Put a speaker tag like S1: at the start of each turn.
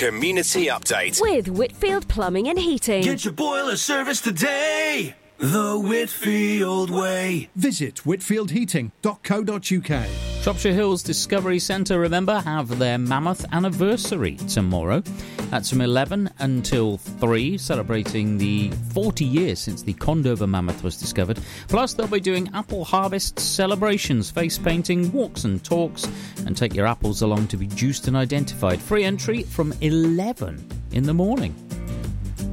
S1: Community Update
S2: with Whitfield Plumbing and Heating.
S3: Get your boiler service today, the Whitfield way.
S4: Visit whitfieldheating.co.uk.
S5: Shropshire Hills Discovery Centre, remember, have their mammoth anniversary tomorrow. That's from 11 until 3, celebrating the 40 years since the Condover mammoth was discovered. Plus, they'll be doing apple harvest celebrations, face painting, walks and talks, and take your apples along to be juiced and identified. Free entry from 11 in the morning.